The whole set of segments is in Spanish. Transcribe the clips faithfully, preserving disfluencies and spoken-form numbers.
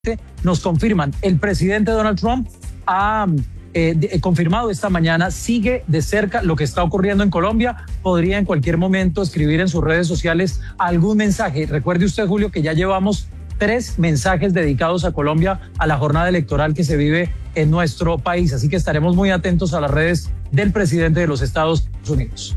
nos confirman, el presidente Donald Trump ha eh, de, confirmado esta mañana, sigue de cerca lo que está ocurriendo en Colombia, podría en cualquier momento escribir en sus redes sociales algún mensaje. Recuerde usted, Julio, que ya llevamos tres mensajes dedicados a Colombia, a la jornada electoral que se vive en nuestro país, así que estaremos muy atentos a las redes del presidente de los Estados Unidos.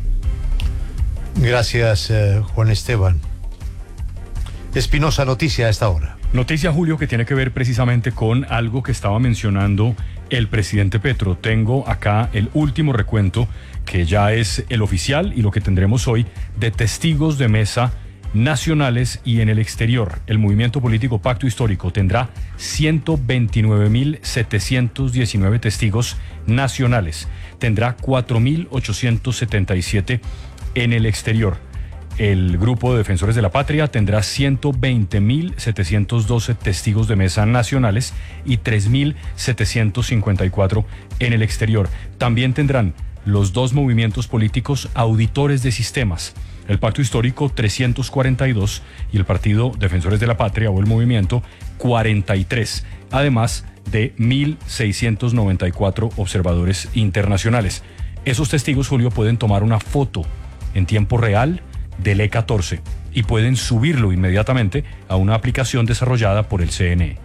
Gracias, eh, Juan Esteban. Espinosa, noticia a esta hora. Noticia, Julio, que tiene que ver precisamente con algo que estaba mencionando el presidente Petro. Tengo acá el último recuento, que ya es el oficial y lo que tendremos hoy, de testigos de mesa nacionales y en el exterior. El movimiento político Pacto Histórico tendrá ciento veintinueve mil setecientos diecinueve testigos nacionales. Tendrá cuatro mil ochocientos setenta y siete en el exterior. El Grupo de Defensores de la Patria tendrá ciento veinte mil setecientos doce testigos de mesa nacionales y tres mil setecientos cincuenta y cuatro en el exterior. También tendrán los dos movimientos políticos auditores de sistemas. El Pacto Histórico trescientos cuarenta y dos y el Partido Defensores de la Patria o el Movimiento cuarenta y tres, además de mil seiscientos noventa y cuatro observadores internacionales. Esos testigos, Julio, pueden tomar una foto en tiempo real del E catorce y pueden subirlo inmediatamente a una aplicación desarrollada por el C N E.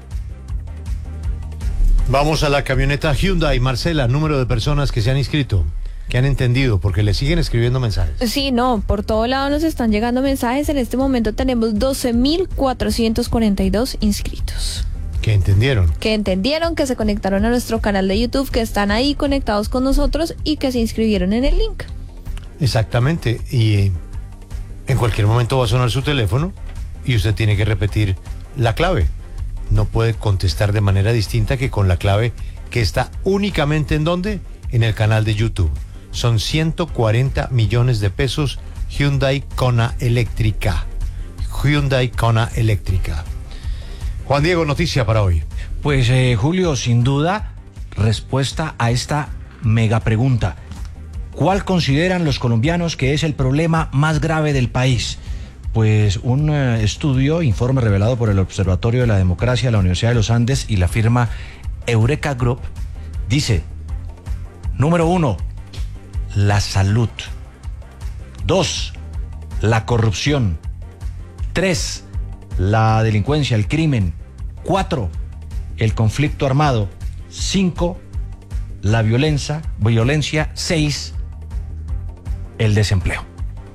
Vamos a la camioneta Hyundai. Marcela, número de personas que se han inscrito, que han entendido, porque le siguen escribiendo mensajes. Sí, no, por todo lado nos están llegando mensajes. En este momento tenemos doce mil cuatrocientos cuarenta y dos inscritos. Que entendieron. Que entendieron, que se conectaron a nuestro canal de YouTube, que están ahí conectados con nosotros y que se inscribieron en el link. Exactamente, y en cualquier momento va a sonar su teléfono y usted tiene que repetir la clave. No puede contestar de manera distinta que con la clave que está únicamente en ¿dónde? En el canal de YouTube. Son ciento cuarenta millones de pesos. Hyundai Kona eléctrica. Hyundai Kona eléctrica. Juan Diego, noticia para hoy. Pues eh, Julio, sin duda, respuesta a esta mega pregunta. ¿Cuál consideran los colombianos que es el problema más grave del país? Pues un uh, estudio, informe revelado por el Observatorio de la Democracia de la Universidad de los Andes y la firma Eureka Group, dice, número uno, la salud. Dos, la corrupción. Tres, la delincuencia, el crimen. Cuatro, el conflicto armado. Cinco, la violencia. Violencia. Seis, el desempleo.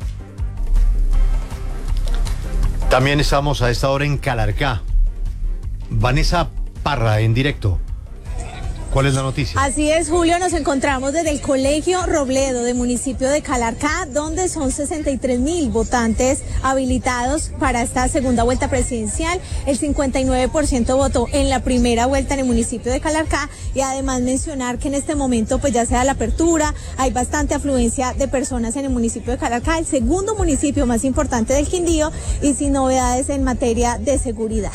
También estamos a esta hora en Calarcá. Vanessa Parra en directo. ¿Cuál es la noticia? Así es, Julio, nos encontramos desde el Colegio Robledo del municipio de Calarcá, donde son sesenta y tres mil votantes habilitados para esta segunda vuelta presidencial. El cincuenta y nueve por ciento votó en la primera vuelta en el municipio de Calarcá, y además mencionar que en este momento pues ya se da la apertura, hay bastante afluencia de personas en el municipio de Calarcá, el segundo municipio más importante del Quindío, y sin novedades en materia de seguridad.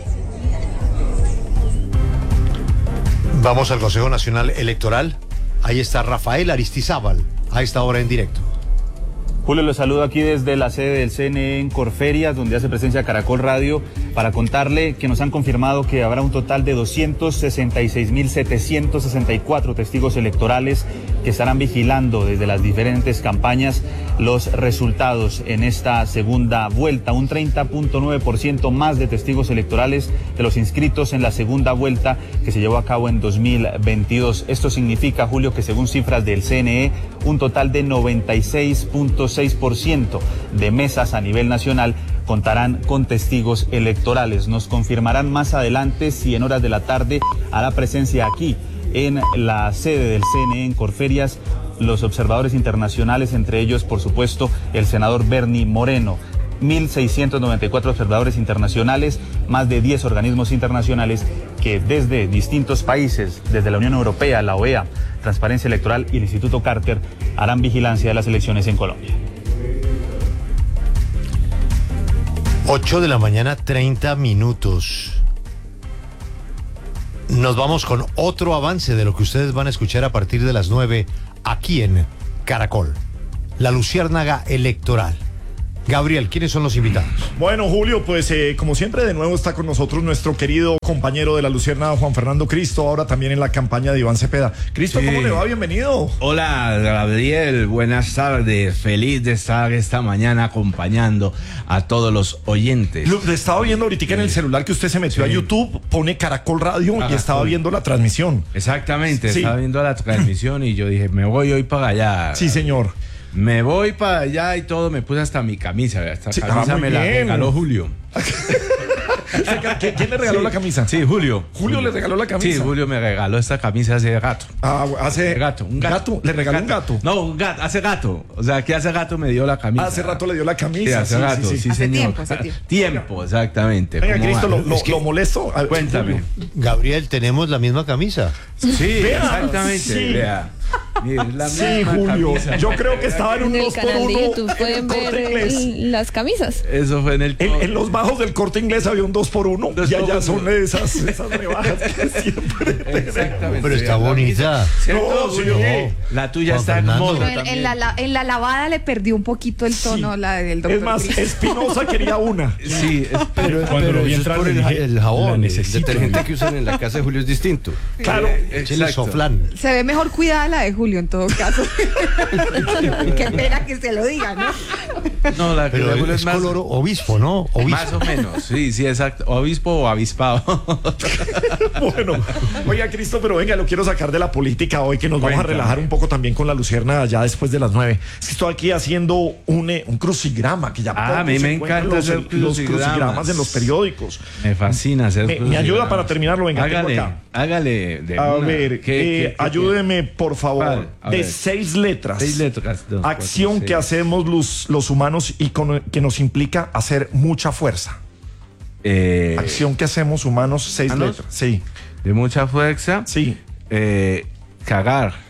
Vamos al Consejo Nacional Electoral. Ahí está Rafael Aristizábal, a esta hora en directo. Julio, los saludo aquí desde la sede del C N E en Corferias, donde hace presencia Caracol Radio, para contarle que nos han confirmado que habrá un total de doscientos sesenta y seis mil setecientos sesenta y cuatro testigos electorales que estarán vigilando desde las diferentes campañas los resultados en esta segunda vuelta. Un treinta punto nueve por ciento más de testigos electorales de los inscritos en la segunda vuelta que se llevó a cabo en dos mil veintidós. Esto significa, Julio, que según cifras del C N E, un total de noventa y seis punto seis por ciento de mesas a nivel nacional contarán con testigos electorales. Nos confirmarán más adelante si en horas de la tarde hará presencia aquí en la sede del C N E en Corferias los observadores internacionales, entre ellos, por supuesto, el senador Bernie Moreno. mil seiscientos noventa y cuatro observadores internacionales, más de diez organismos internacionales que desde distintos países, desde la Unión Europea, la O E A, Transparencia Electoral y el Instituto Carter, harán vigilancia de las elecciones en Colombia. ocho de la mañana, treinta minutos. Nos vamos con otro avance de lo que ustedes van a escuchar a partir de las nueve aquí en Caracol. La luciérnaga electoral. Gabriel, ¿quiénes son los invitados? Bueno, Julio, pues eh, como siempre, de nuevo está con nosotros nuestro querido compañero de la Luciérnaga, Juan Fernando Cristo, ahora también en la campaña de Iván Cepeda. Cristo, sí. ¿Cómo le va? Bienvenido. Hola, Gabriel, buenas tardes. Feliz de estar esta mañana acompañando a todos los oyentes. Lo, le estaba viendo ahorita sí. en el celular que usted se metió sí. a YouTube, pone Caracol Radio Caracol. Y estaba viendo la transmisión. Exactamente, sí. estaba viendo la transmisión y yo dije, me voy hoy para allá. Sí, señor. Me voy para allá y todo, me puse hasta mi camisa. Esta sí, camisa ah, me bien. la regaló Julio. ¿Quién le regaló sí, la camisa? Sí, Julio. Julio. Julio le regaló la camisa. Sí, Julio me regaló esta camisa hace gato. Ah, hace gato, un gato. gato. ¿Le regaló gato. un gato? No, un gato, hace gato. O sea, que hace gato me dio la camisa. Hace rato le dio la camisa. Sí, hace sí, rato, sí, sí, sí hace señor. Tiempo, hace tiempo. Tiempo, exactamente. Venga, Cristo, lo, lo, es que, lo molesto. A, cuéntame. Gabriel, tenemos la misma camisa. Sí, vea, exactamente. Sí. Vea. La sí, Julio. Camisa. Yo creo que estaba en un en el dos por canal uno. de YouTube pueden ver el, las camisas. Eso fue en el. En, en los bajos del Corte Inglés había un dos por uno. Y allá son esas, esas rebajas que siempre. Exactamente. Pero está bonita. No, sí, no. La tuya Juan está Fernando. hermosa. En, en, la, en la lavada le perdió un poquito el tono sí. la del doctor. Es más, Cristo. Espinosa quería una. Sí, es, pero, Cuando pero lo vi eso entrar es por le el, dije, el jabón, la el necesito. detergente que usan en la casa de Julio es distinto. Claro. Échale soflán. Se ve mejor cuidada la de Julio en todo caso. Qué pena que se lo diga, ¿no? No, la que Pero de Julio es es más, color obispo, ¿no? Obispo. más o menos. Sí, sí, exacto. Obispo o avispado. Bueno, oiga, Cristo, pero venga, lo quiero sacar de la política hoy, que nos vamos Cuéntame. a relajar un poco también con la Luciérnaga ya después de las nueve. Es que estoy aquí haciendo un, eh, un crucigrama, que ya Ah, poco a mí se me encuentran encanta los, hacer los crucigramas. crucigramas en los periódicos. Me fascina hacer Me, me ayuda para terminarlo, venga, tengo Hágale, acá. hágale. De A una. ver, ¿Qué, qué, eh, qué, ayúdeme, por favor, ¿Cuál? A de ver. seis letras. Seis letras. Dos, Acción cuatro, que seis. hacemos los, los humanos y con- que nos implica hacer mucha fuerza. Eh, Acción que hacemos humanos, seis ¿humanos? letras. Sí, de mucha fuerza. sí. Eh, cagar.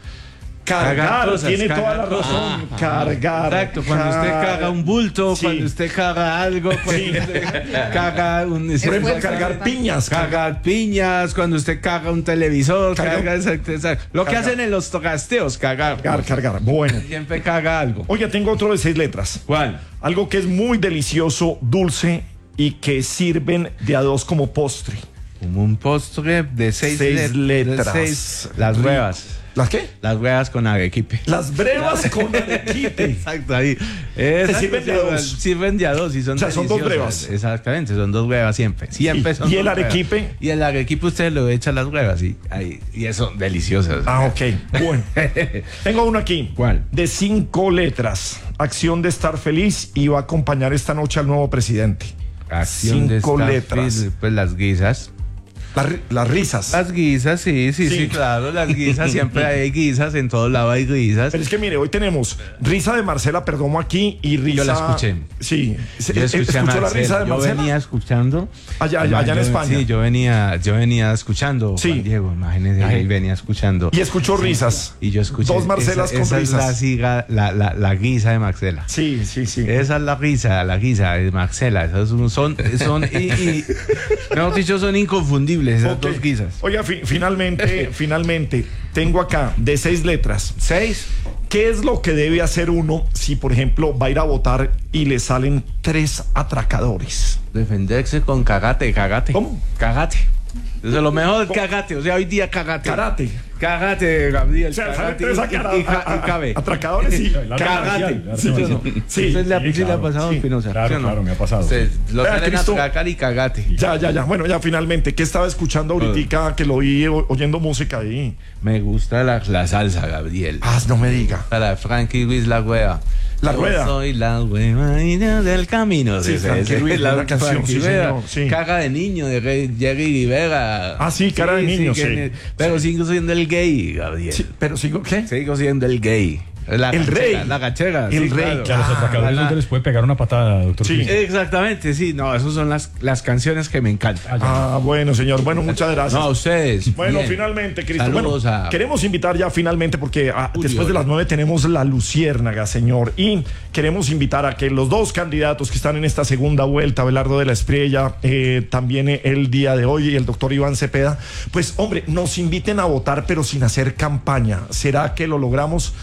Cargar, Cagar cosas, tiene cagar toda la cosas. razón. Ah, Cargar. Exacto, cuando usted car- caga un bulto, Sí. cuando usted caga algo, cuando Sí. usted caga un... Por ejemplo, Esfuerzo, cargar ¿verdad? piñas. Cargar. Cagar piñas, cuando usted caga un televisor, Caga- caga, exacto, exacto. Lo que Cagar. hacen en los tocasteos, cagar. Cargar, cargar. Bueno. Siempre caga algo. Oiga, tengo otro de seis letras. ¿Cuál? Algo que es muy delicioso, dulce y que sirven de a dos como postre. Como un postre de seis, Seis let- de letras. seis- las Rico. huevas. ¿Las qué? Las huevas con arequipe. Las brevas con arequipe. Exacto, ahí. Exacto, sirven de a dos. Sirven de a dos y son O sea, son dos deliciosas. brevas. Exactamente, son dos huevas siempre. Siempre ¿Y- son y el dos huevas. arequipe? Y el arequipe usted lo echa a las huevas y, ahí, y eso, deliciosas. Ah, ok. Bueno. Tengo uno aquí. ¿Cuál? De cinco letras. Acción de estar feliz y va a acompañar esta noche al nuevo presidente. Acción de Cinco estar letras. feliz, pues las guisas. Las, ri- las risas. Las guisas, sí, sí, sí, Sí. claro, las guisas, siempre hay guisas, en todos lados hay guisas. Pero es que mire, hoy tenemos risa de Marcela Perdomo aquí y risa. Yo la escuché. Sí. Se- Yo escuché a ¿Escuchó la Marcela, risa de yo Marcela? venía escuchando. Allá, allá, allá en Yo- España. Sí, yo venía, yo venía escuchando, Sí. Juan Diego, imagínese, ahí venía escuchando. Y escuchó risas. Y yo escuché. Dos Marcelas esa, con esa risas. es la, siga- la, la, la guisa de Marcela. Sí, sí, sí. Esa es la risa, la guisa de Marcela. Esos son, son, son y, y, mejor dicho, son inconfundibles esas Ok. dos guisas. Oiga, fi- finalmente, finalmente, tengo acá de seis letras. Seis. ¿Qué es lo que debe hacer uno si, por ejemplo, va a ir a votar y le salen tres atracadores? Defenderse con cagate, cagate. ¿Cómo? Cagate. Eso es lo mejor, ¿Cómo? cagate. O sea, hoy día cagate. Karate. Cagate, Gabriel. O sea, salen cagate tres y, acara- y, y, ca- a- y a- cabe. atracadores y La arte cagate. marcial, la arte Sí, marcial. no. Sí. Esa es la, Sí, sí, le ha claro. pasado, Sí. Espinosa. Claro, ¿sí o no? claro, me ha pasado. Ustedes lo Vea, salen a Cristo. cagar y cagate. Ya, ya, ya. Bueno, ya finalmente. ¿Qué estaba escuchando ahorita que lo vi o- oyendo música ahí? Me gusta la, la salsa, Gabriel. Ah, no me diga. La de Frankie Ruiz, la hueva. La Yo rueda. Soy la hueva del camino. Sí, Ese, Frankie ese, Ruiz, la buena canción, Frankie sí, Rueda. señor, sí. Caga de niño de Re- Jerry Rivera. Ah, sí, cara de niño, que sí. ne- Pero sigo siendo el gay, Gabriel. Sí, pero sigo, ¿qué? Sigo siendo el gay. La El gachera, rey. La gachera. El sí, rey, claro. Que a los Ah, atracadores la- no te les puede pegar una patada, doctor. Sí. Cristo. Exactamente, sí. No, esas son las, las canciones que me encantan. Ah, bueno, señor. Bueno, muchas gracias. No, a ustedes. Bueno, bien. finalmente, Cristo. Saludos Bueno, a- queremos invitar ya finalmente, porque ah, Uy, después de hola. las nueve tenemos la Luciérnaga, señor. Y queremos invitar a que los dos candidatos que están en esta segunda vuelta, Abelardo de la Espriella, eh, también eh, el día de hoy, y el doctor Iván Cepeda, pues, hombre, nos inviten a votar, pero sin hacer campaña. ¿Será que lo logramos, eh, doctor?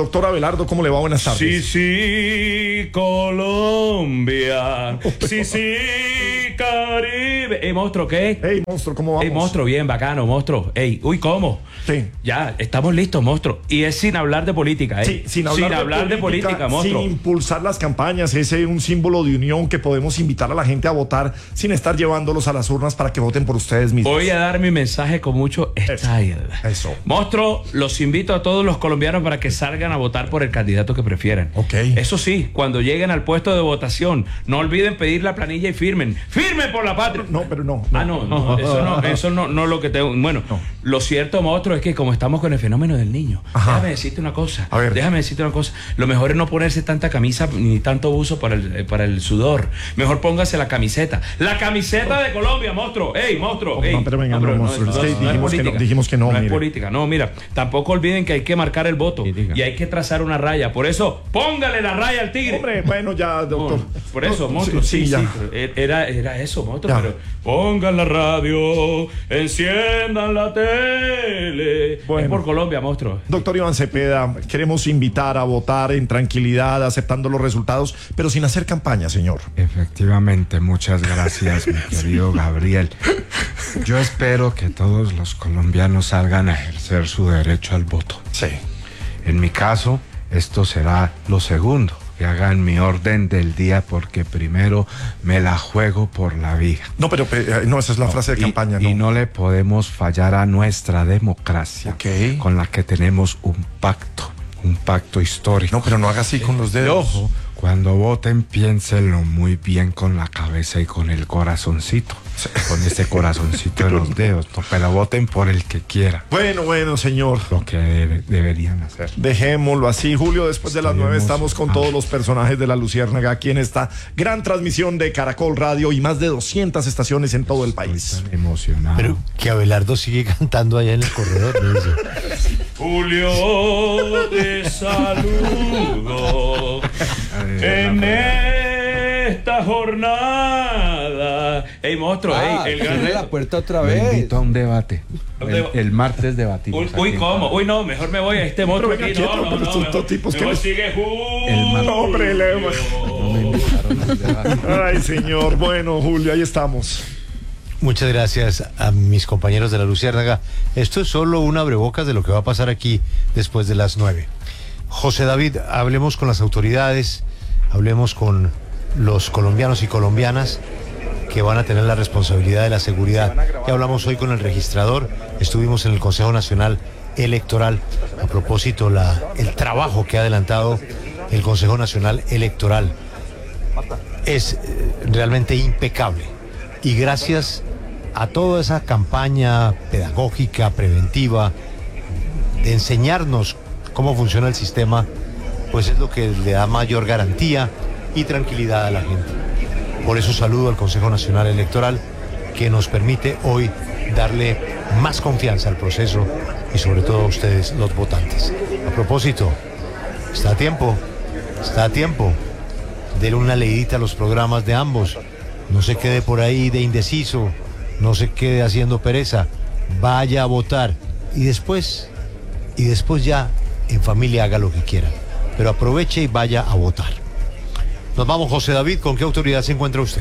Doctor Abelardo, ¿cómo le va? Buenas tardes. Sí, sí, Colombia. Sí, sí, Caribe. Ey, monstruo, ¿qué? Ey, monstruo, ¿cómo vamos? Ey, monstruo, bien, bacano, monstruo. Ey, uy, ¿cómo? Sí. Ya, estamos listos, monstruo. Y es sin hablar de política, ¿eh? Sí, sin hablar, sin de, hablar política, de política, monstruo. Sin impulsar las campañas, ese es un símbolo de unión que podemos invitar a la gente a votar sin estar llevándolos a las urnas para que voten por ustedes mismos. Voy a dar mi mensaje con mucho style. Eso. Eso. Monstruo, los invito a todos los colombianos para que salgan a votar por el candidato que prefieran. Ok. Eso sí, cuando lleguen al puesto de votación, no olviden pedir la planilla y firmen. ¡Firmen por la patria! No, pero no. no ah, no, no, eso no, eso no, no lo que tengo. Bueno, no. Lo cierto, monstruo, es que como estamos con el fenómeno del niño, Ajá. déjame decirte una cosa. A ver. Déjame decirte una cosa. Lo mejor es no ponerse tanta camisa ni tanto buzo para el, para el sudor. Mejor póngase la camiseta. La camiseta de Colombia, monstruo. ¡Ey, monstruo! No, ey. no, pero venga, no, no, monstruo. no, Es que no, no dijimos, es que no, dijimos que no, no mire. es política. No, mira, tampoco olviden que hay que marcar el voto y hay que trazar una raya. Por eso, póngale la raya al tigre. Hombre, bueno, ya, doctor. No, por eso, no, monstruo. Sí, sí, sí, ya. sí, era, era eso, monstruo. Pero pongan la radio, enciendan la tele. Bueno. Es por Colombia, monstruo. Doctor Iván Cepeda, queremos invitar a votar en tranquilidad, aceptando los resultados, pero sin hacer campaña, señor. Efectivamente, muchas gracias, mi querido Gabriel. Yo espero que todos los colombianos salgan a ejercer su derecho al voto. Sí. En mi caso, esto será lo segundo que haga en mi orden del día, porque primero me la juego por la vida. No, pero eh, no, esa es la no, frase de y, campaña. Y no. no le podemos fallar a nuestra democracia, okay. con la que tenemos un pacto, un pacto histórico. No, pero no haga así con los dedos. Ojo, cuando voten, piénsenlo muy bien con la cabeza y con el corazoncito. Sí. Con ese corazoncito en los dedos. No, pero voten por el que quiera. Bueno, bueno, señor. Lo que debe, deberían hacer. Dejémoslo así. Julio, después de las nueve estamos con ah. todos los personajes de La Luciérnaga aquí en esta gran transmisión de Caracol Radio y más de doscientas estaciones en todo el país. Estoy tan emocionado. Pero que Abelardo sigue cantando allá en el corredor. ¿No? Julio, te saludo en esta jornada. Ey, monstruo, ah, ey, el gran... la puerta otra vez. Me invito a un debate. El, el martes debatimos. Uy, uy ¿cómo? Uy, no, mejor me voy a este monstruo aquí. No, no, no, no, no, tipos mejor que sigue Julio. El mar... Hombre, le... no me invitaron al debate. Ay, señor. Bueno, Julio, ahí estamos. Muchas gracias a mis compañeros de La Luciérnaga. Esto es solo un abrebocas de lo que va a pasar aquí después de las nueve. José David, hablemos con las autoridades, hablemos con los colombianos y colombianas que van a tener la responsabilidad de la seguridad. Ya hablamos hoy con el registrador, estuvimos en el Consejo Nacional Electoral. A propósito, la, el trabajo que ha adelantado el Consejo Nacional Electoral es realmente impecable. Y gracias a toda esa campaña pedagógica, preventiva, de enseñarnos cómo funciona el sistema, pues es lo que le da mayor garantía y tranquilidad a la gente. Por eso saludo al Consejo Nacional Electoral, que nos permite hoy darle más confianza al proceso y sobre todo a ustedes, los votantes. A propósito, está a tiempo, está a tiempo. Denle una leidita a los programas de ambos. No se quede por ahí de indeciso, no se quede haciendo pereza. Vaya a votar y después, y después ya en familia haga lo que quiera. Pero aproveche y vaya a votar. Nos vamos, José David, ¿con qué autoridad se encuentra usted?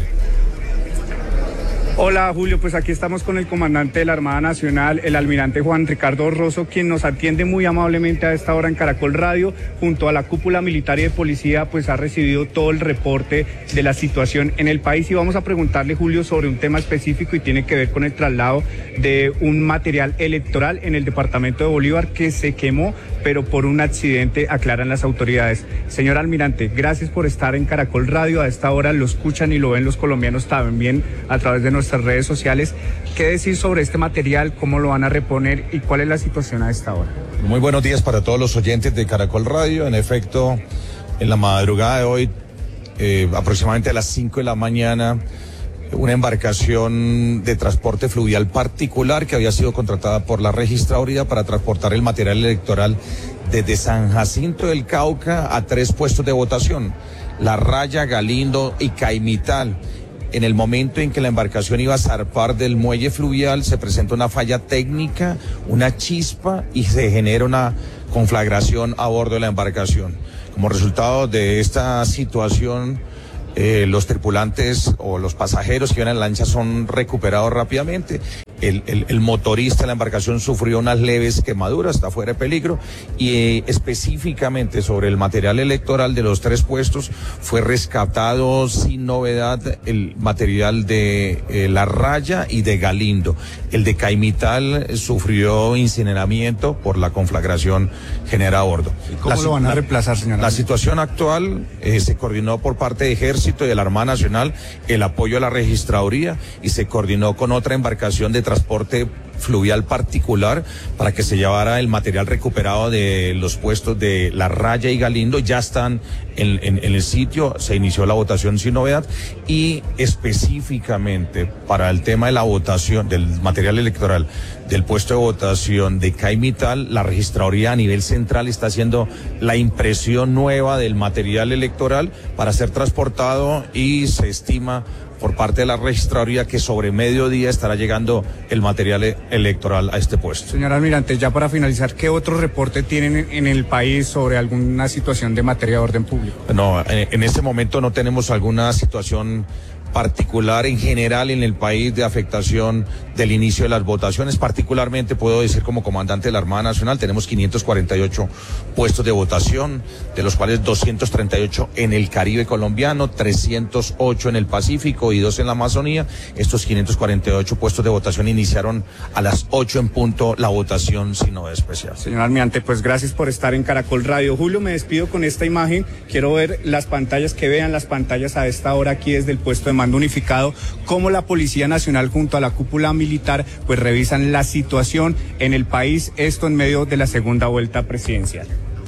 Hola Julio, pues aquí estamos con el comandante de la Armada Nacional, el almirante Juan Ricardo Rosso, quien nos atiende muy amablemente a esta hora en Caracol Radio. Junto a la cúpula militar y de policía, pues ha recibido todo el reporte de la situación en el país y vamos a preguntarle, Julio, sobre un tema específico y tiene que ver con el traslado de un material electoral en el departamento de Bolívar que se quemó, pero por un accidente, aclaran las autoridades. Señor almirante, gracias por estar en Caracol Radio. A esta hora lo escuchan y lo ven los colombianos también a través de nuestras redes sociales. ¿Qué decir sobre este material? ¿Cómo lo van a reponer? ¿Y cuál es la situación a esta hora? Muy buenos días para todos los oyentes de Caracol Radio. En efecto, en la madrugada de hoy, eh, aproximadamente a las cinco de la mañana, una embarcación de transporte fluvial particular que había sido contratada por la registraduría para transportar el material electoral desde San Jacinto del Cauca a tres puestos de votación, La Raya, Galindo y Caimital. En el momento en que la embarcación iba a zarpar del muelle fluvial, se presenta una falla técnica, una chispa y se genera una conflagración a bordo de la embarcación. Como resultado de esta situación, eh, los tripulantes o los pasajeros que iban en la lancha son recuperados rápidamente. El, el, el motorista de la embarcación sufrió unas leves quemaduras, está fuera de peligro, y eh, específicamente sobre el material electoral de los tres puestos fue rescatado sin novedad el material de eh, La Raya y de Galindo. El de Caimital eh, sufrió incineramiento por la conflagración generada a bordo. ¿Y cómo la, lo van a reemplazar, señora? La situación actual eh, se coordinó por parte de Ejército y de la Armada Nacional el apoyo a la registraduría y se coordinó con otra embarcación de transporte fluvial particular para que se llevara el material recuperado de los puestos de La Raya y Galindo. Ya están en, en, en el sitio, se inició la votación sin novedad, y específicamente para el tema de la votación del material electoral del puesto de votación de Caimital, la registraduría a nivel central está haciendo la impresión nueva del material electoral para ser transportado, y se estima por parte de la registraduría que sobre mediodía estará llegando el material e- electoral a este puesto. Señor almirante, ya para finalizar, ¿qué otro reporte tienen en, en el país sobre alguna situación de materia de orden público? No, en, en este momento no tenemos alguna situación particular en general en el país de afectación del inicio de las votaciones. Particularmente puedo decir, como comandante de la Armada Nacional, tenemos quinientos cuarenta y ocho puestos de votación, de los cuales doscientos treinta y ocho en el Caribe colombiano, trescientos ocho en el Pacífico y dos en la Amazonía. Estos quinientos cuarenta y ocho puestos de votación iniciaron a las ocho en punto la votación sin novedad especial. Señor almirante, pues gracias por estar en Caracol Radio. Julio, me despido con esta imagen. Quiero ver las pantallas, que vean las pantallas a esta hora aquí desde el puesto de mando unificado, cómo la Policía Nacional junto a la cúpula militar pues revisan la situación en el país, esto en medio de la segunda vuelta presidencial.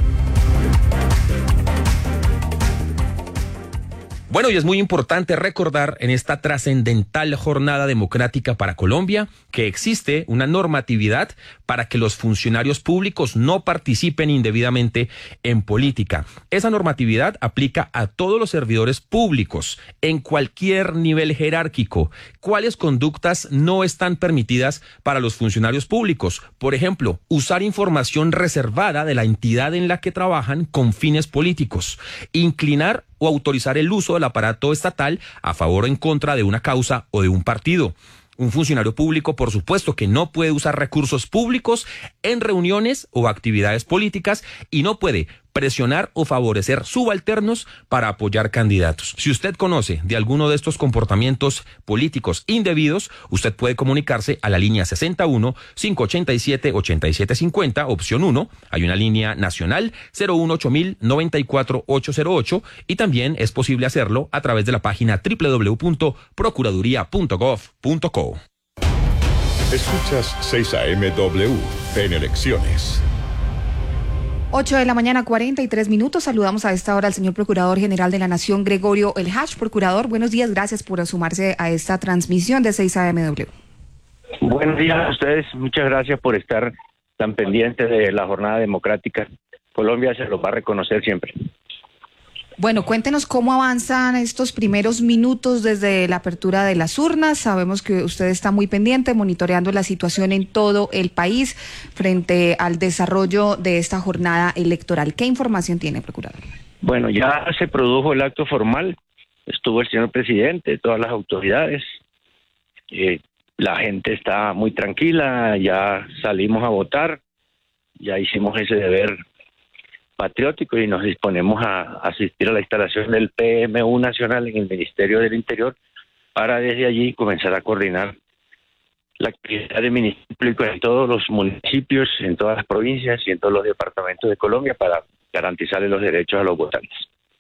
Bueno, y es muy importante recordar en esta trascendental jornada democrática para Colombia que existe una normatividad para que los funcionarios públicos no participen indebidamente en política. Esa normatividad aplica a todos los servidores públicos en cualquier nivel jerárquico. ¿Cuáles conductas no están permitidas para los funcionarios públicos? Por ejemplo, usar información reservada de la entidad en la que trabajan con fines políticos, inclinar o autorizar el uso del aparato estatal a favor o en contra de una causa o de un partido. Un funcionario público, por supuesto, que no puede usar recursos públicos en reuniones o actividades políticas y no puede presionar o favorecer subalternos para apoyar candidatos. Si usted conoce de alguno de estos comportamientos políticos indebidos, usted puede comunicarse a la línea sesenta y uno, cinco ochenta y siete, ochenta y siete cincuenta, opción uno. Hay una línea nacional cero uno ocho mil noventa y cuatro ocho cero ocho y también es posible hacerlo a través de la página doble u doble u doble u punto procuraduría punto gov punto co. Escuchas seis A M W en Elecciones. ocho de la mañana, cuarenta y tres minutos. Saludamos a esta hora al señor Procurador General de la Nación, Gregorio El Hach. Procurador, buenos días, gracias por sumarse a esta transmisión de seis A M W. Buenos días a ustedes, muchas gracias por estar tan pendientes de la jornada democrática. Colombia se los va a reconocer siempre. Bueno, cuéntenos cómo avanzan estos primeros minutos desde la apertura de las urnas. Sabemos que usted está muy pendiente, monitoreando la situación en todo el país frente al desarrollo de esta jornada electoral. ¿Qué información tiene, Procurador? Bueno, ya se produjo el acto formal, estuvo el señor presidente, todas las autoridades, eh, la gente está muy tranquila, ya salimos a votar, ya hicimos ese deber patriótico y nos disponemos a asistir a la instalación del P M U nacional en el Ministerio del Interior para desde allí comenzar a coordinar la actividad de Ministerio Público en todos los municipios, en todas las provincias y en todos los departamentos de Colombia para garantizarle los derechos a los votantes.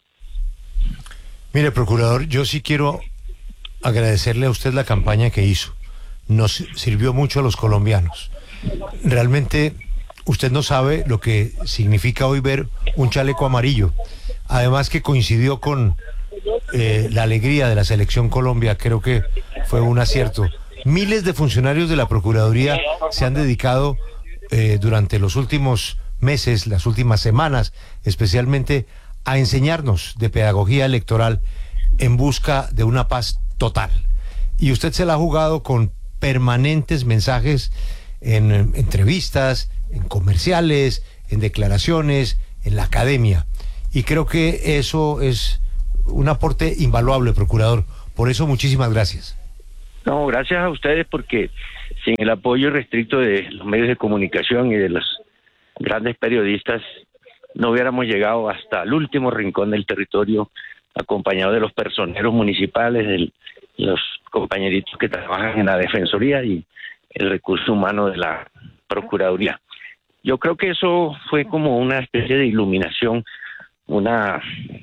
Mire, Procurador, yo sí quiero agradecerle a usted la campaña que hizo. Nos sirvió mucho a los colombianos. Realmente usted no sabe lo que significa hoy ver un chaleco amarillo. Además que coincidió con eh, la alegría de la Selección Colombia, creo que fue un acierto. Miles de funcionarios de la Procuraduría se han dedicado eh, durante los últimos meses, las últimas semanas, especialmente a enseñarnos de pedagogía electoral en busca de una paz total. Y usted se la ha jugado con permanentes mensajes en entrevistas, en comerciales, en declaraciones, en la academia. Y creo que eso es un aporte invaluable, procurador. Por eso, muchísimas gracias. No, gracias a ustedes, porque sin el apoyo restricto de los medios de comunicación y de los grandes periodistas, no hubiéramos llegado hasta el último rincón del territorio, acompañado de los personeros municipales, de los compañeritos que trabajan en la Defensoría y el recurso humano de la Procuraduría. Yo creo que eso fue como una especie de iluminación, una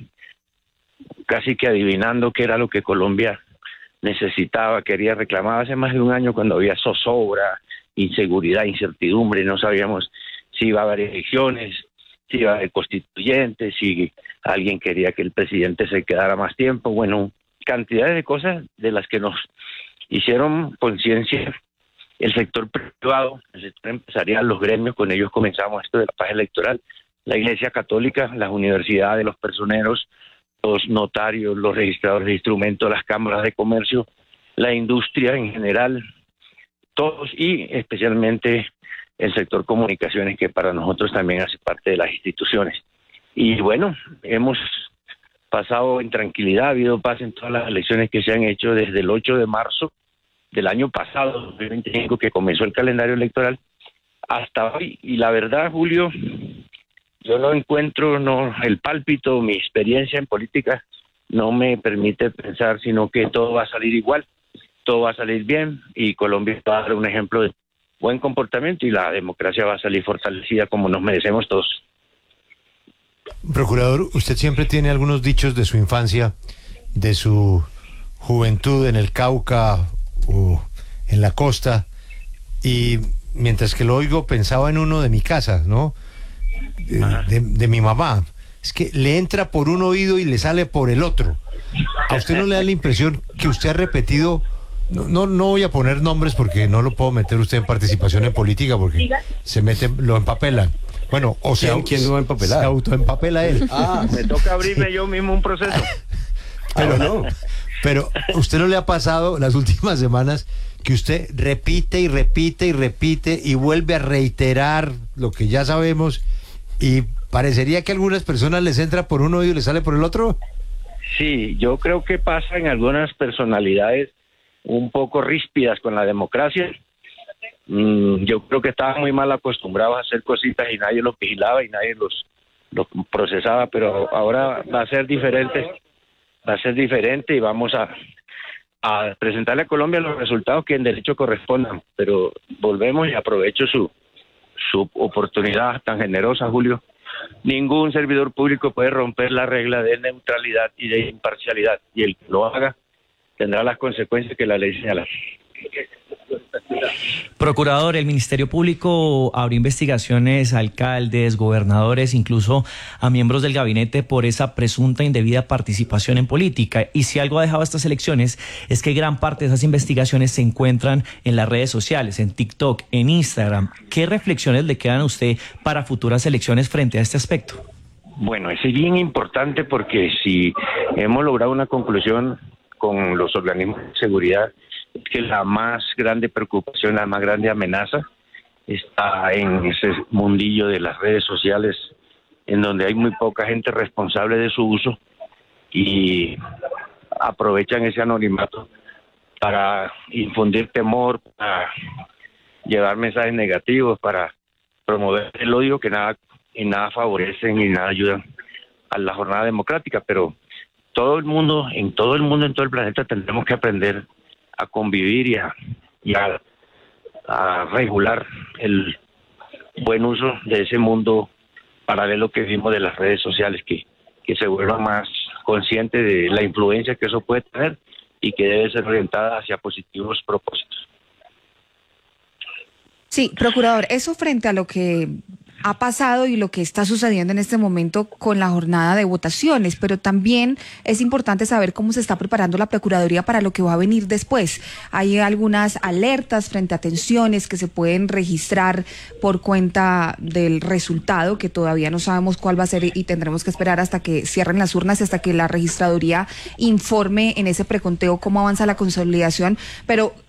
casi que adivinando qué era lo que Colombia necesitaba, quería, reclamaba hace más de un año, cuando había zozobra, inseguridad, incertidumbre, no sabíamos si iba a haber elecciones, si iba a haber constituyentes, si alguien quería que el presidente se quedara más tiempo, bueno, cantidades de cosas de las que nos hicieron conciencia el sector privado, el sector empresarial, los gremios. Con ellos comenzamos esto de la paz electoral, la Iglesia Católica, las universidades, los personeros, los notarios, los registradores de instrumentos, las cámaras de comercio, la industria en general, todos, y especialmente el sector comunicaciones, que para nosotros también hace parte de las instituciones. Y bueno, hemos pasado en tranquilidad, ha habido paz en todas las elecciones que se han hecho desde el ocho de marzo del año pasado, dos mil veinticinco, que comenzó el calendario electoral, hasta hoy. Y la verdad, Julio, yo no encuentro no el pálpito, mi experiencia en política no me permite pensar sino que todo va a salir igual, todo va a salir bien, y Colombia va a dar un ejemplo de buen comportamiento y la democracia va a salir fortalecida como nos merecemos todos. Procurador, usted siempre tiene algunos dichos de su infancia, de su juventud en el Cauca o en la costa, y mientras que lo oigo pensaba en uno de mi casa, ¿no? De, de, de mi mamá. Es que le entra por un oído y le sale por el otro. ¿A usted no le da la impresión que usted ha repetido? No, no, no voy a poner nombres porque no lo puedo meter usted en participación en política, porque se mete, lo empapelan. Bueno, o sea, ¿quién, ¿quién lo va a empapelar? Se autoempapela él. Ah, me toca abrirme yo mismo un proceso. Pero no. Pero ¿usted no le ha pasado las últimas semanas que usted repite y repite y repite y vuelve a reiterar lo que ya sabemos, y parecería que a algunas personas les entra por un oído y les sale por el otro? Sí, yo creo que pasa en algunas personalidades un poco ríspidas con la democracia. Mm, yo creo que estaban muy mal acostumbrados a hacer cositas y nadie los vigilaba y nadie los, los procesaba, pero ahora va a ser diferente, va a ser diferente y vamos a, a presentarle a Colombia los resultados que en derecho correspondan. Pero volvemos, y aprovecho su, su oportunidad tan generosa, Julio. Ningún servidor público puede romper la regla de neutralidad y de imparcialidad, y el que lo haga tendrá las consecuencias que la ley señala. Procurador, el Ministerio Público abrió investigaciones a alcaldes, gobernadores, incluso a miembros del gabinete por esa presunta indebida participación en política. Y si algo ha dejado estas elecciones es que gran parte de esas investigaciones se encuentran en las redes sociales, en TikTok, en Instagram. ¿Qué reflexiones le quedan a usted para futuras elecciones frente a este aspecto? Bueno, es bien importante, porque si hemos logrado una conclusión con los organismos de seguridad, es que la más grande preocupación, la más grande amenaza está en ese mundillo de las redes sociales, en donde hay muy poca gente responsable de su uso y aprovechan ese anonimato para infundir temor, para llevar mensajes negativos, para promover el odio, que nada y nada favorecen y nada ayudan a la jornada democrática. Pero todo el mundo, en todo el mundo, en todo el planeta, tendremos que aprender a convivir y a, y a, a regular el buen uso de ese mundo paralelo que vimos de las redes sociales, que, que se vuelva más consciente de la influencia que eso puede tener y que debe ser orientada hacia positivos propósitos. Sí, procurador, eso frente a lo que ha pasado y lo que está sucediendo en este momento con la jornada de votaciones, pero también es importante saber cómo se está preparando la Procuraduría para lo que va a venir después. Hay algunas alertas frente a tensiones que se pueden registrar por cuenta del resultado, que todavía no sabemos cuál va a ser y tendremos que esperar hasta que cierren las urnas, hasta que la Registraduría informe en ese preconteo cómo avanza la consolidación. Pero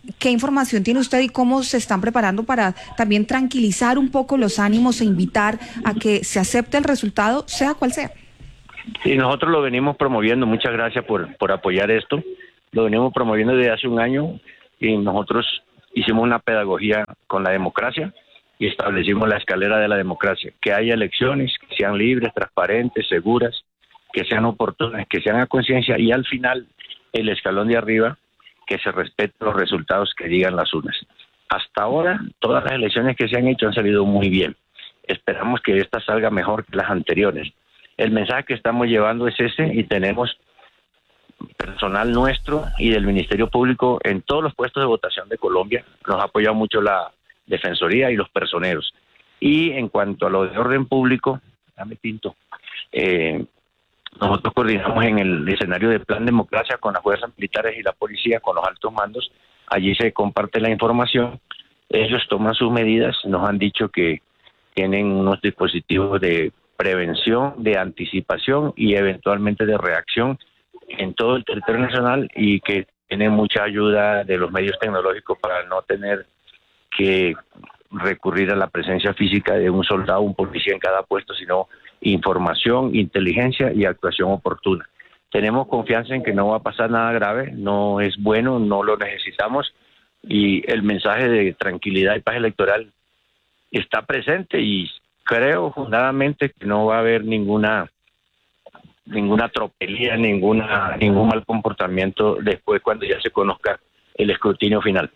¿Qué información tiene usted y cómo se están preparando para también tranquilizar un poco los ánimos e invitar a que se acepte el resultado, sea cual sea? Sí, nosotros lo venimos promoviendo, muchas gracias por, por apoyar esto, lo venimos promoviendo desde hace un año y nosotros hicimos una pedagogía con la democracia y establecimos la escalera de la democracia, que haya elecciones que sean libres, transparentes, seguras, que sean oportunas, que sean a conciencia y al final el escalón de arriba, que se respeten los resultados que digan las urnas. Hasta ahora todas las elecciones que se han hecho han salido muy bien, esperamos que esta salga mejor que las anteriores. El mensaje que estamos llevando es ese y tenemos personal nuestro y del Ministerio Público en todos los puestos de votación de Colombia. Nos ha apoyado mucho la Defensoría y los personeros. Y en cuanto a lo de orden público, dame tinto, eh, nosotros coordinamos en el escenario de Plan Democracia con las fuerzas militares y la policía, con los altos mandos. Allí se comparte la información, ellos toman sus medidas, nos han dicho que tienen unos dispositivos de prevención, de anticipación y eventualmente de reacción en todo el territorio nacional y que tienen mucha ayuda de los medios tecnológicos para no tener que recurrir a la presencia física de un soldado, un policía en cada puesto, sino información, inteligencia y actuación oportuna. Tenemos confianza en que no va a pasar nada grave, no es bueno, no lo necesitamos y el mensaje de tranquilidad y paz electoral está presente y creo fundadamente que no va a haber ninguna ninguna tropelía, ninguna ningún mal comportamiento después cuando ya se conozca el escrutinio final.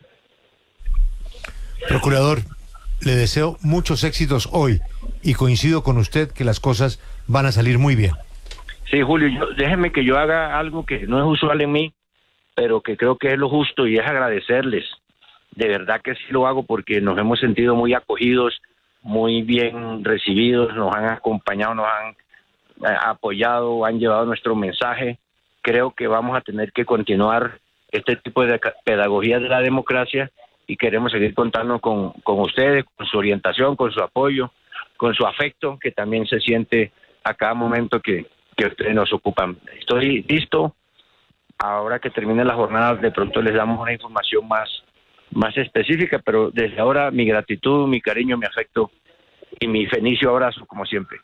Procurador, le deseo muchos éxitos hoy y coincido con usted que las cosas van a salir muy bien. Sí, Julio, yo, déjeme que yo haga algo que no es usual en mí, pero que creo que es lo justo y es agradecerles. De verdad que sí lo hago porque nos hemos sentido muy acogidos, muy bien recibidos, nos han acompañado, nos han eh, apoyado, han llevado nuestro mensaje. Creo que vamos a tener que continuar este tipo de pedagogía de la democracia y queremos seguir contando con, con ustedes, con su orientación, con su apoyo, con su afecto, que también se siente a cada momento que, que ustedes nos ocupan. Estoy listo. Ahora que termine la jornada, de pronto les damos una información más más específica, pero desde ahora mi gratitud, mi cariño, mi afecto y mi felicio abrazo, como siempre.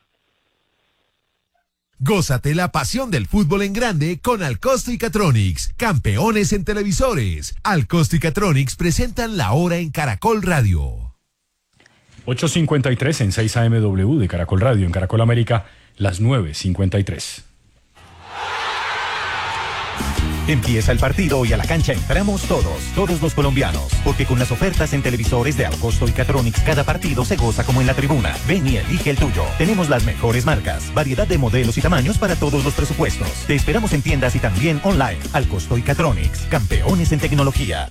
Gózate la pasión del fútbol en grande con Alcosto y Catronics, campeones en televisores. Alcosto y Catronics presentan La Hora en Caracol Radio. ocho cincuenta y tres en seis A M W de Caracol Radio, en Caracol América, las nueve cincuenta y tres. Empieza el partido y a la cancha entramos todos, todos los colombianos, porque con las ofertas en televisores de Alcosto y Catronics cada partido se goza como en la tribuna. Ven y elige el tuyo. Tenemos las mejores marcas, variedad de modelos y tamaños para todos los presupuestos. Te esperamos en tiendas y también online. Alcosto y Catronics, campeones en tecnología.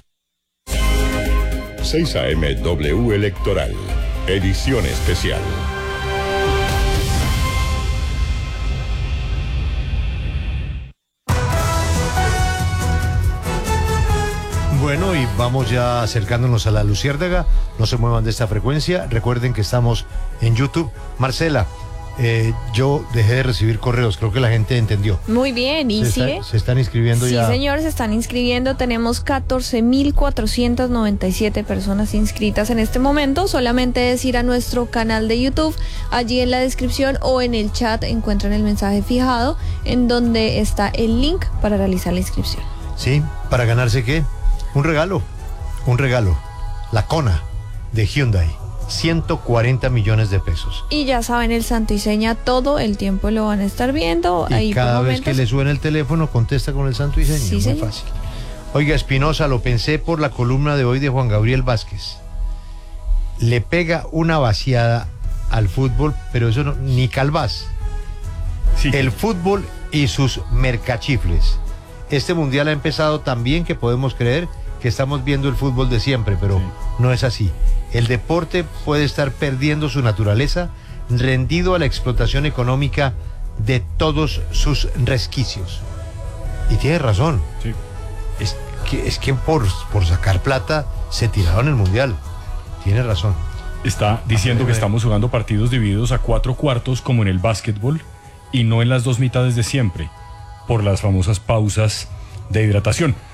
seis A M W Electoral, edición especial. Bueno, y vamos ya acercándonos a la Luciérnaga. No se muevan de esta frecuencia. Recuerden que estamos en YouTube. Marcela, eh, yo dejé de recibir correos. Creo que la gente entendió. Muy bien, ¿y se sigue? Está, se están inscribiendo sí, ya. Sí, señor, se están inscribiendo. Tenemos catorce mil cuatrocientas noventa y siete personas inscritas en este momento. Solamente es ir a nuestro canal de YouTube. Allí en la descripción o en el chat encuentran el mensaje fijado en donde está el link para realizar la inscripción. Sí, ¿para ganarse qué? Un regalo, un regalo, la Kona de Hyundai, ciento cuarenta millones de pesos. Y ya saben, el santo y seña todo el tiempo lo van a estar viendo. Y ahí cada por vez momentos... que le suena el teléfono, contesta con el santo y seña, sí, muy señor. fácil. Oiga, Espinosa, lo pensé por la columna de hoy de Juan Gabriel Vázquez. Le pega una vaciada al fútbol, pero eso no, ni Calvás. Sí. El fútbol y sus mercachifles. Este mundial ha empezado tan bien que podemos creer que estamos viendo el fútbol de siempre, pero sí. No es así. El deporte puede estar perdiendo su naturaleza, rendido a la explotación económica de todos sus resquicios. Y tiene razón. Sí. Es que, es que por, por sacar plata se tiraron el mundial. Tiene razón. Está diciendo que estamos jugando partidos divididos a cuatro cuartos como en el básquetbol y no en las dos mitades de siempre, por las famosas pausas de hidratación.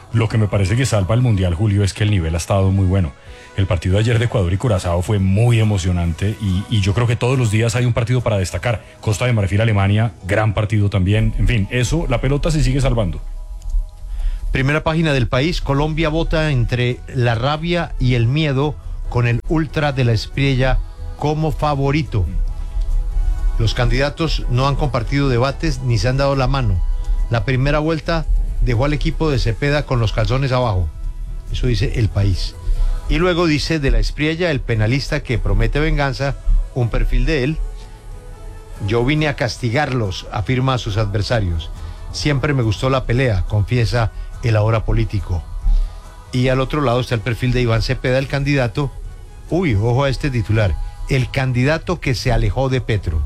Lo que me parece que salva el Mundial, Julio, es que el nivel ha estado muy bueno. El partido de ayer de Ecuador y Curazao fue muy emocionante y, y yo creo que todos los días hay un partido para destacar. Costa de Marfil, Alemania, gran partido también. En fin, eso, la pelota se sigue salvando. Primera página del País, Colombia vota entre la rabia y el miedo con el Ultra de la Espriella como favorito. Los candidatos no han compartido debates ni se han dado la mano. La primera vuelta dejó al equipo de Cepeda con los calzones abajo. Eso dice El País. Y luego dice de la Espriella, el penalista que promete venganza, un perfil de él. Yo vine a castigarlos, afirma a sus adversarios. Siempre me gustó la pelea, confiesa el ahora político. Y al otro lado está el perfil de Iván Cepeda, el candidato. Uy, ojo a este titular. El candidato que se alejó de Petro.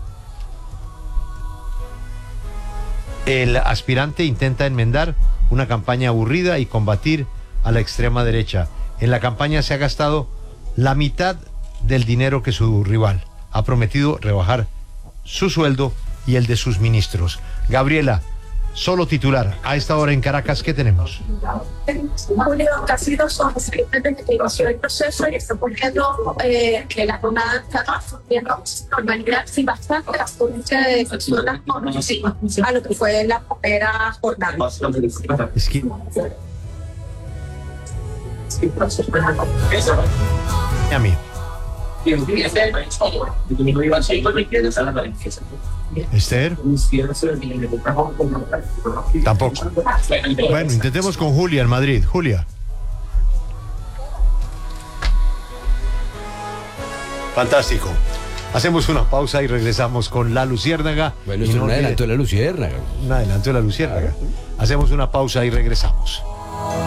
El aspirante intenta enmendar una campaña aburrida y combatir a la extrema derecha. En la campaña se ha gastado la mitad del dinero que su rival. Ha prometido rebajar su sueldo y el de sus ministros. Gabriela, solo titular. A esta hora en Caracas, ¿qué tenemos? Julio, casi dos horas de investigación del proceso y está poniendo eh, que la jornada está transcurriendo normalidad sin bastante la afluencia de personas conocidas a lo que fue la primera jornada. Es que... A mí. Esther. Tampoco. Bueno, intentemos con Julia en Madrid. Julia. Fantástico. Hacemos una pausa y regresamos con La Luciérnaga. Bueno, esto es un adelanto de La Luciérnaga. Un adelanto de La Luciérnaga. Hacemos una pausa y regresamos.